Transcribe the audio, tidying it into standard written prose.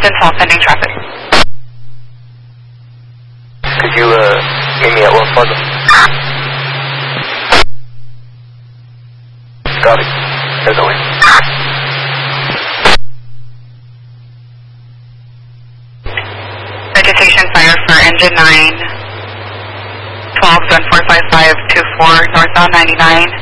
10 south, sending traffic. Could you meet me at Wells Fargo? Copy. As always. Vegetation fire for engine 9, 12 Zone 45524, northbound 99.